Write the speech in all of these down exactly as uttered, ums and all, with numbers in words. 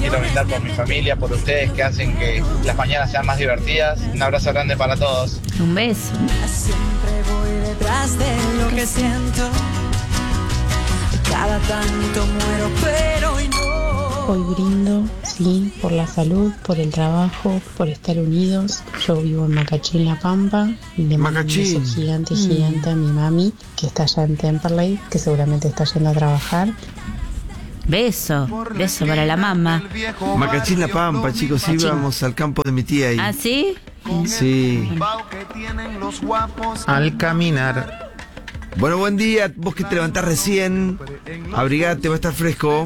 quiero brindar por mi familia, por ustedes que hacen que las mañanas sean más divertidas. Un abrazo grande para todos. Un beso. Siempre voy detrás de lo que siento. Cada tanto muero, pero hoy no. Hoy brindo, sí, por la salud, por el trabajo, por estar unidos. Yo vivo en Macachín, La Pampa. Y le mando un beso gigante, gigante a mi mami, que está allá en Temperley, que seguramente está yendo a trabajar. Beso, beso para la mamá. Macachín, La Pampa, chicos, Macachín. íbamos al campo de mi tía ahí. ¿Ah, sí? Sí. Al caminar. Bueno, buen día, vos que te levantás recién. Abrigate, va a estar fresco.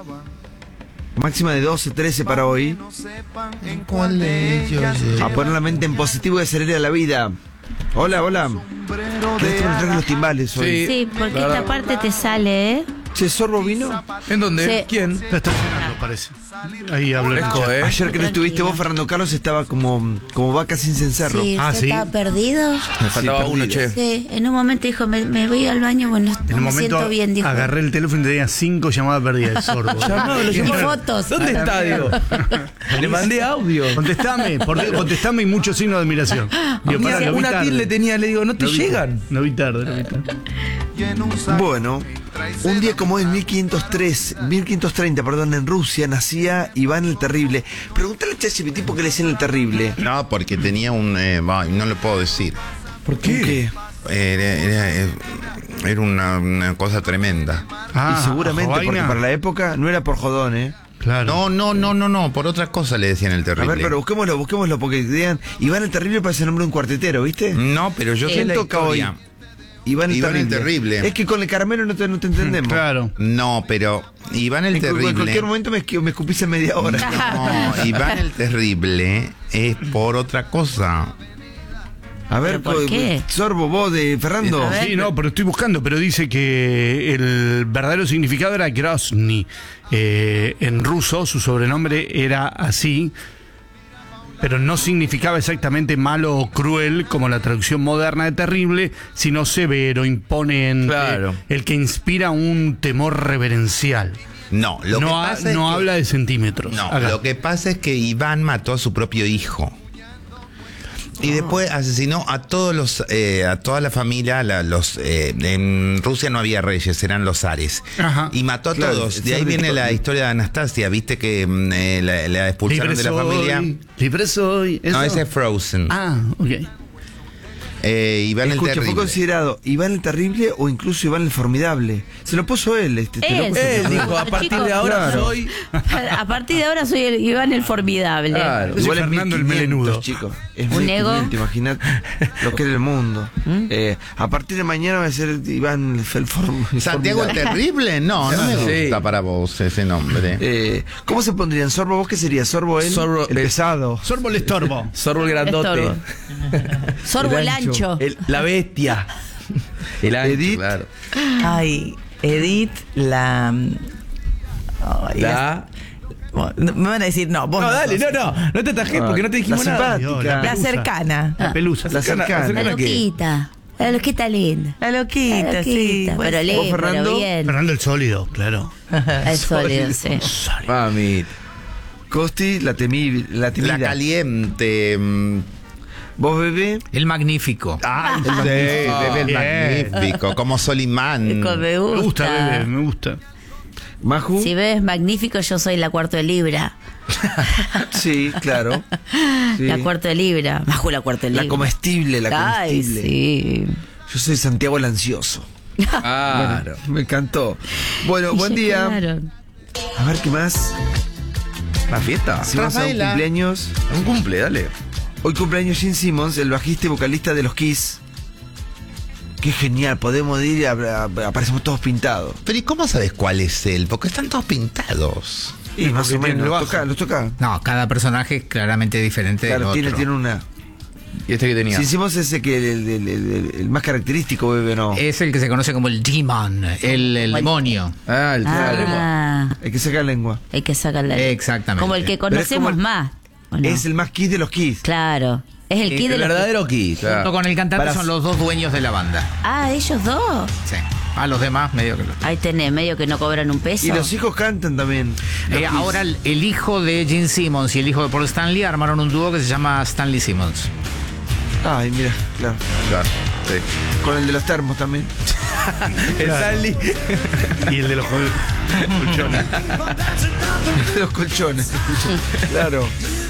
Máxima de doce, trece para hoy. ¿Cuál de ellos? A poner la mente en positivo y acelerar la vida. Hola, hola. Ustedes van a traer los timbales hoy. Sí, porque esta parte te sale, ¿eh? Che, ¿Sorbo vino? ¿En dónde? Sí. ¿Quién? La está llenando, parece. Ahí habló el Fresco, chat. ¿eh? Ayer que no estuviste vos, Fernando Carlos, estaba como, como vaca sin cencerro. Sí, Ah, ¿usted ¿sí? estaba perdido? Me faltaba Sí, uno, perdida. che. Sí, en un momento dijo, me, me voy al baño, bueno, En no un me momento siento bien, dijo. agarré el teléfono y tenía cinco llamadas perdidas de Sorbo. Llamado, lo Y llamado. fotos. ¿Dónde está, digo? Le mandé audio. Contestame, por- contestame y mucho signo de admiración. Digo, pará, lo vi Una tarde. tilde tenía, le digo, no te Lo vi- llegan. No vi tarde, no vi tarde. Bueno, un día como hoy, en mil quinientos tres, mil quinientos treinta, perdón, en Rusia, nacía Iván el Terrible. Pregúntale a ChatGPT por qué le decían el Terrible. No, porque tenía un... Eh, bah, no lo puedo decir. ¿Por qué? Era, era, eh, era una, una cosa tremenda. Ah, y seguramente, jovaina. porque para la época no era por jodón, ¿eh? Claro. No, no, no, no, no. Por otra cosa le decían el A terrible. ver, pero busquémoslo, busquémoslo, porque digan, Iván el Terrible parece el nombre de un cuartetero, ¿viste? No, pero yo sé ¿Quién la toca hoy? historia. Iván el Iván el Terrible. Terrible. Es que con el caramelo no te, no te entendemos. Claro. No, pero Iván el En, cu- en Terrible... cualquier momento me, esqui- me escupís en media hora. No, Iván el Terrible es por otra cosa. A ver, ¿Pero por co- qué? Sorbo, vos de Fernando. A ver. Sí, no, pero estoy buscando, pero dice que el verdadero significado era Grozny. Eh, en ruso su sobrenombre era así, pero no significaba exactamente malo o cruel como la traducción moderna de terrible, sino severo, imponente, Claro. el que inspira un temor reverencial. No, lo que no ha- pasa es no que- habla de centímetros. No, Acá. lo que pasa es que Iván mató a su propio hijo. Y después asesinó a todos los, eh, a toda la familia, la- los, eh, en Rusia no había reyes, eran los zares. Ajá. Y mató a Claro, todos. el De ahí zar de viene todo. la historia de Anastasia, viste que mm, eh, la, la expulsaron Libre de la soy, familia. libre soy. No, ¿eso? ese es Frozen. Ah, ok. Eh, Iván Escucha, el fue Terrible. considerado Iván el Terrible o incluso Iván el Formidable. Se lo puso él, este, te lo Él. puso. Él dijo, a El partir chico- de ahora Claro. soy... A partir de ahora soy el Iván el Formidable. Claro. Yo soy Fernando el Melenudo. chicos. Es Un mil ego. quinientos, imaginate lo que era el mundo. Eh, a partir de mañana va a ser Iván el, el form- el ¿Santiago el Formidable. Terrible? No, no me Sí. gusta para vos ese nombre. Eh, ¿Cómo se pondrían? ¿Sorbo vos qué sería? ¿Sorbo él? Sorbo- el eh, pesado. Sorbo el estorbo. Sorbo el grandote. Estorbo. Sorbo el ancho. El- la bestia. El ancho, Edith. claro. Ay, Edith, la. Ay, La... Bueno, me van a decir, no, vos No, no dale, sos. no, no. No te atajé porque no te dijimos La nada. simpática. La La pelusa. cercana. La pelusa. La cercana. La ¿Qué? loquita. La loquita linda. La La loquita, sí. loquita, pues. pero lindo, Fernando? pero bien. Fernando el sólido, claro. Es sólido, sí. Mami. Costi, la temi, la temida. La caliente. mm, ¿Vos, bebé? El magnífico. Ah, sí, bebé el Bien. magnífico, como Solimán. Me Me gusta, gusta. bebé, me gusta. ¿Maju? Si ves magnífico, yo soy la cuarto de libra. Sí, claro. Sí. La cuarto de libra. Bajo la cuarto de libra. La comestible, la Ay, comestible. sí. Yo soy Santiago el Ansioso. Claro. Me encantó. Bueno, buen Ya día. quedaron. A ver qué más. La fiesta. Si vamos a un Rafaela. cumpleaños. Un cumple, dale. Hoy cumpleaños Gene Simmons, el bajista y vocalista de los Kiss. Qué genial, podemos ir y a- a- aparecemos todos pintados. Pero ¿y cómo sabes cuál es él? Porque están todos pintados. Y más porque o tiene menos. el bajo. Los toca, los toca. No, cada personaje es claramente diferente Claro, del tiene, otro. tiene una. ¿Y este que tenía? Gene Simmons es ese que el, el- el- el- el más característico, bebé, ¿no? Es el que se conoce como el demon, el, el demonio. Ah, el Ah, El que saca lengua. hay que sacarla. Exactamente. Como el que Pero es como conocemos el- más. ¿o no? Es el más Kiss de los Kiss. Claro. Es el El, kid de los verdadero Kiss. Junto con el cantante Para- son los dos dueños de la banda. Ah, ellos dos. Sí. A los demás, medio que lo. Ahí tenés, medio que no cobran un peso. Y los hijos cantan también. Eh, ahora el, el hijo de Gene Simmons y el hijo de Paul Stanley armaron un dúo que se llama Stanley Simmons. Ay, mira, claro. Claro, sí. Con el de los termos también. El Stanley. Y el de los col- colchones. Los colchones. Claro.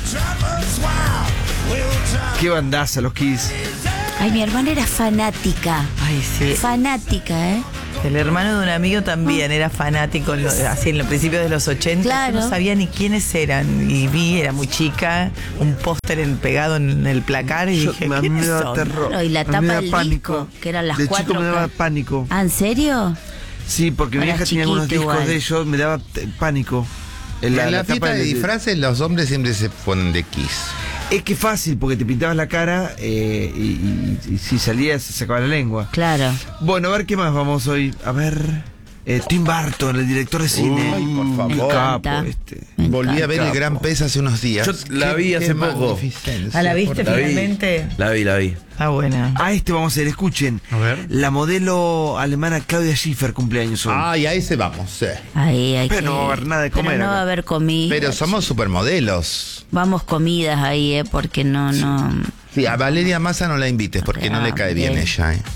Qué bandaza los Kiss. Ay, mi hermana era fanática. Ay, sí. Fanática, ¿eh? El hermano de un amigo también era fanático, en lo- así en los principios de los ochenta. Claro. Yo no sabía ni quiénes eran. Y vi, era muy chica, un póster en- pegado en el placar y Yo- dije, a mí me ¿quiénes daba son? terror. Claro, y la A mí tapa me daba del pánico. disco, que eran las De cuatro chico me daba ca- pánico. Ah, ¿en serio? Sí, porque mi Era hija tenía algunos chiquito discos igual. de ellos, me daba eh, pánico. En la, tapa fiesta de del- disfraces los hombres siempre se ponen de Kiss. Es que fácil, porque te pintabas la cara eh, y, y- y si salías se sacaba la lengua. Claro. Bueno, a ver qué más vamos hoy. A ver. eh, Tim Burton, el director de cine. Uy, por favor. El Me capo encanta. este. Me Volví a encanta. ver el Gran Pez hace unos días. Yo la vi hace poco. ¿Ah, la viste La vi. finalmente? La vi, la vi. Ah, buena. A este vamos a ver, escuchen. A ver. La modelo alemana Claudia Schiffer cumpleaños hoy. Ah, y a ese vamos, sí. Ahí hay Pero que... no va a haber nada de comer Pero no acá. va a haber comida. Pero somos supermodelos. Vamos comidas ahí, ¿eh? Porque no, no... Sí, a Valeria Massa no la invites porque no le cae bien bien. ella. ¿eh?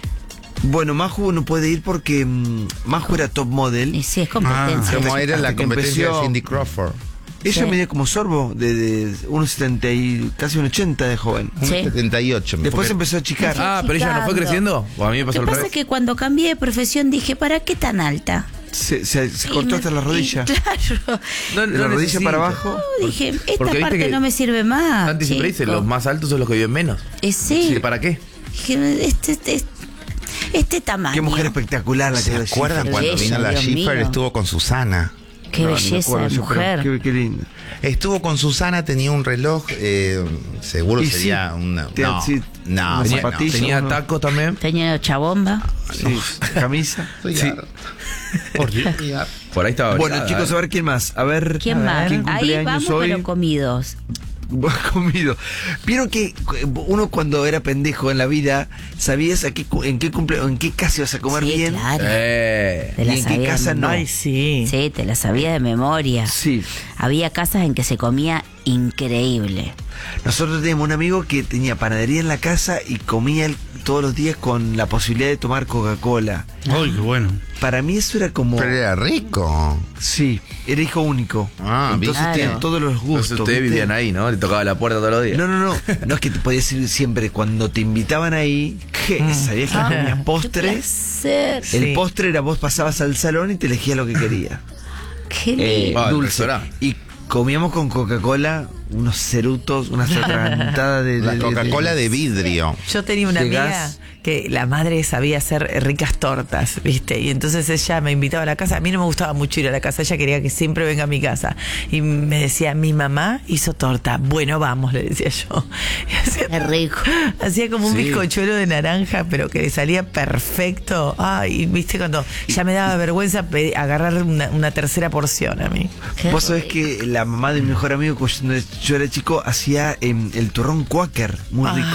Bueno, Maju no puede ir porque mm, Maju era top model. Y sí, es competencia. Como Hasta- era hasta la que competencia empezó- de Cindy Crawford. Ella Sí. medía como sorbo, de, de uno setenta y casi un ochenta de joven. Un Sí. setenta y ocho. me Después parece. empezó a achicar. Ah, pero ella no fue Chicando. creciendo. O a mí me pasó Lo al que pasa revés. es que cuando cambié de profesión dije, ¿para qué tan alta? Se, se- se Y cortó me- hasta la rodilla. y claro. No, De la no rodilla necesita. para abajo. No, dije, esta porque viste parte que no me sirve más. Santi siempre dice, chico. los más altos son los que viven menos. Eh, sí. Sí, ¿para qué? Dije, este, este, este tamaño. Qué mujer espectacular la ¿Se Claudia acuerdan Schiffer. cuando Bella, vino la Dios Schiffer? mío. Estuvo con Susana. Qué No, no me belleza acuerdo de yo, pero mujer. Qué, qué lindo. Estuvo con Susana, tenía un reloj, eh, seguro Y sería sí, una... te- No, sí, no, unas bueno, zapatillas. Tenía uno. tacos también. Tenía chabomba. Sí, camisa. estoy Sí. harto. Por Dios. Estoy harto. Por ahí estaba. Bueno, brigada, chicos, eh. a ver quién más. A ver. ¿Quién a ver, más? ¿quién Ahí cumpleaños vamos, hoy? pero comidos. Buen comido. Vieron que uno cuando era pendejo en la vida sabías a qué, cu- en qué cumple, en qué casa ibas a comer Sí, bien. claro. Eh. Te y la en qué sabía de casa no. Ay, sí. Sí, te la sabía de memoria. Sí. Había casas en que se comía increíble. Nosotros teníamos un amigo que tenía panadería en la casa y comía él todos los días con la posibilidad de tomar Coca-Cola. Ay, qué bueno. Para mí eso era como... Pero era rico. Sí, era hijo único. Ah, Entonces claro. tenía todos los Entonces gustos. ustedes ¿viste? vivían ahí, ¿no? Le tocaba la puerta todos los días. No, no, no. No es que te podías ir siempre. Cuando te invitaban ahí, ¿qué? ¿Sabías que comías postre? Qué placer. El Sí. postre era vos pasabas al salón y te elegías lo que querías. Qué Eh, lindo. Ah, el dulce. restaurante. Y comíamos con Coca-Cola unos cerutos, unas atragantadas de, de- La de- Coca-Cola de vidrio. Yo tenía una de amiga gas. que la madre sabía hacer ricas tortas, ¿viste? Y entonces ella me invitaba a la casa. A mí no me gustaba mucho ir a la casa, ella quería que siempre venga a mi casa. Y me decía, mi mamá hizo torta. Bueno, vamos, le decía yo. Y hacía, Qué rico. hacía como un Sí. bizcochuelo de naranja, pero que le salía perfecto. Ay, ¿viste? Cuando ya me daba vergüenza pe- agarrar una, una tercera porción a mí. Qué Vos sabés rico. que la mamá de mi mejor amigo, cuando yo era chico, hacía em, el turrón Quaker, muy rico.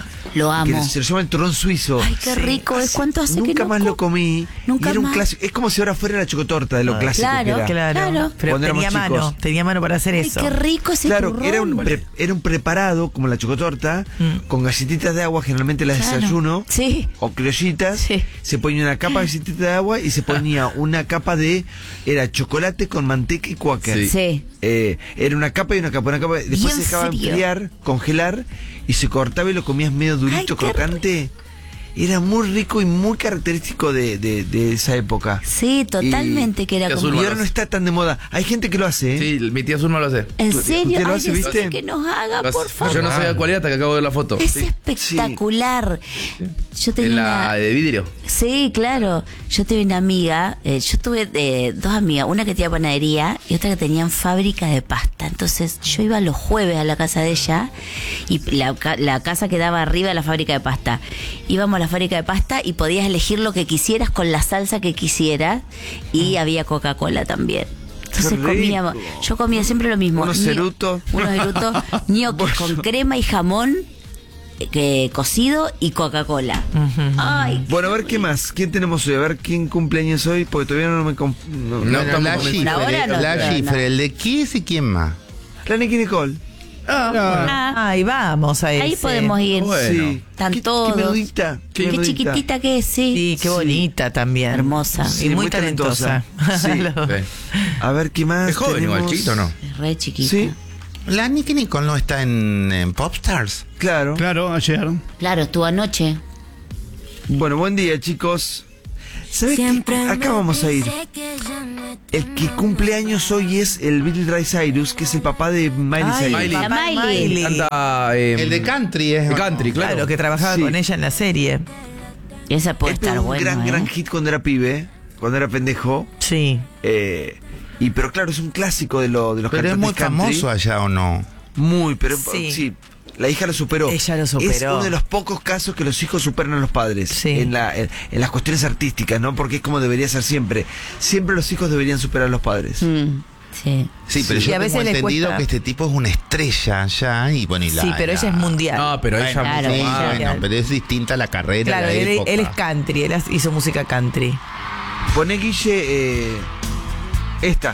Lo Que amo. se lo llama el turrón suizo. Ay, qué Sí. rico. ¿Es cuánto hace Nunca que no más co- lo comí. Nunca y era un más. clásico. Es como si ahora fuera la chocotorta de lo Ah. clásico Claro, que era. Claro, Claro. pero Cuando éramos tenía mano, chicos. tenía mano para hacer Ay, eso. qué rico ese Claro, turrón. era un, pre- era un preparado como la chocotorta, Mm. con galletitas de agua, generalmente las Claro. desayuno, Sí. o criollitas. Sí. Se ponía una capa de galletitas de agua y se ponía una capa de, era chocolate con manteca y cuáquer. Sí. Sí. Eh, era una capa y una capa, una capa. Después Bien se dejaba frío. enfriar, congelar y se cortaba y lo comías medio durito, Ay, qué crocante. Era muy rico y muy característico de, de- de esa época. Sí, totalmente, que era Qué como... azul. Y ahora no está tan de moda. Hay gente que lo hace, ¿eh? Sí, mi tía Zulma lo hace. ¿En ¿Tú- serio? usted lo Ay, hace, decime viste? que nos haga, Lo hace- por favor. Yo no sabía cuál era hasta que acabo de ver la foto. Es Sí. espectacular. Yo tenía En la una... de vidrio. Sí, claro. Yo tuve una amiga, eh, yo tuve eh, dos amigas, una que tenía panadería y otra que tenían fábrica de pasta. Entonces yo iba los jueves a la casa de ella y la, ca- la casa quedaba arriba de la fábrica de pasta. Íbamos a la fábrica de pasta y podías elegir lo que quisieras con la salsa que quisieras y había Coca-Cola también. Entonces Qué rico. comíamos, yo comía siempre lo mismo. Unos ño- cerutos. Unos cerutos, ñoquis con crema y jamón. que cocido y Coca-Cola. Ay, Bueno, a ver qué más. ¿Quién tenemos hoy? A ver quién cumpleaños hoy, porque todavía no me. conf- No, No, no estamos la convencidos. Schiffer, Ahora no, la no, no. Schiffer, el de Kiss y quién más. La Nicky Nicole. ah, Ahí vamos a ahí ese. podemos ir. Bueno. Sí. Están Qué- todos. Qué menudita. Qué, menudita. chiquitita que es, sí. Sí, qué Sí. bonita también. Hermosa. Y Sí, muy, muy talentosa. talentosa. Sí. Lo- Sí. A ver qué más. Es joven igual, tenemos? chiquito, ¿no? Es re chiquita. Sí, La Nicky Nicole no está en, en Popstars. claro. Claro, ayer. Claro, estuvo anoche. Bueno, buen día, chicos. ¿Sabes qué? Acá vamos a ir. El que cumple años hoy es el Billy Ray Cyrus, que es el papá de Miley Ay, Cyrus. Miley. La papá de Miley. Miley. Canta. eh, El de Country es. de country, claro. Claro, que trabajaba Sí. con ella en la serie. Esa puede Él estar pegó un buena. gran, ¿eh? gran hit cuando era pibe, cuando era pendejo. Sí. Eh, y pero claro, es un clásico de, lo, de los Pero es cantantes muy country. famoso allá, ¿o no? Muy, pero Sí. sí. La hija lo superó. Ella lo Es superó. uno de los pocos casos que los hijos superan a los padres Sí. en, la, en, en las cuestiones artísticas, ¿no? Porque es como debería ser siempre. Siempre los hijos deberían superar a los padres. Mm, sí. Sí, pero Sí, yo a veces tengo les entendido cuesta- que este tipo es una estrella allá y bueno, y la, Sí, pero ella la- es mundial. No, pero ella Claro, mucho Sí, más. ella- bueno, pero es distinta la carrera. Claro, la él, época. él es country, él hizo música country. Poné, Guille, eh, esta.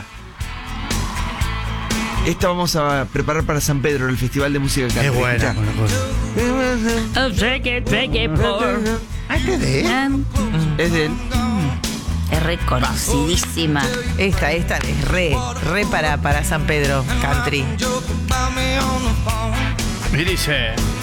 Esta vamos a preparar para San Pedro, el Festival de Música Country. Es buena. Escuchá. buena cosa. Oh, shake it, shake it, por- Ah, ¿este de él? Es de él. Es reconocidísima. Esta, esta es re, re para, para San Pedro, country. Y dice.